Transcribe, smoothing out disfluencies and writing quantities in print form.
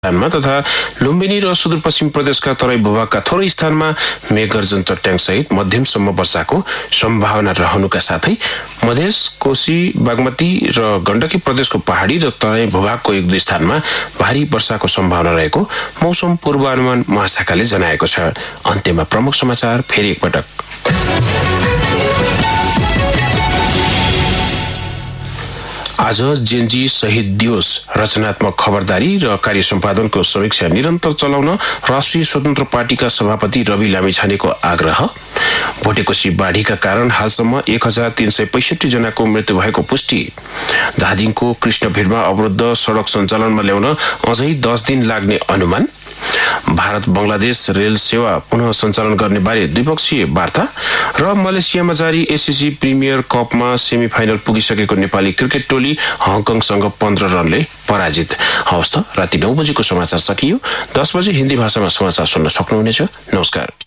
स्थानमा तथा लुम्बिनी र सुदूरपश्चिम प्रदेशका तराई भूभागका थोरै स्थानमा मेघगर्जन चट्याङसहित मध्यमसम्म वर्षाको सम्भावना रहनुका साथै मधेस, कोशी, बागमती र गण्डकी प्रदेशको पहाडी र तराई भूभागको एक दुई स्थानमा भारी वर्षाको सम्भावना रहेको मौसम पूर्वानुमान महाशाखाले जनाएको छ। अन्त्यमा प्रमुख समाचार फेरि एकपटक। आज जेनजी शहीद दिवस रचनात्मक खबरदारी र कार्य सम्पादनको समीक्षा निरन्तर चलाउन राष्ट्रिय स्वतन्त्र पार्टीका सभापति रवि लामिछानेको आग्रह। भोटेकोशी बाढीका कारण हालसम्म 1365 जनाको मृत्यु भएको पुष्टि। धादिङको कृष्णभिरमा अवरुद्ध सडक सञ्चालनमा ल्याउन अझै 10 दिन लाग्ने अनुमान। भारत बंगलादेश रेल सेवा पुनः सञ्चालन गर्ने बारे द्विपक्षीय वार्ता र मलेसियामा जारी एसएससी प्रिमियर कपमा सेमिफाइनल पुगिसकेको नेपाली क्रिकेट टोली हङकङसँग 15 रनले पराजित। हवस् त, राति 9 बजेको समाचार सकियो। 10 बजे हिन्दी भाषामा समाचार सुन्न सक्नुहुनेछ। नमस्कार।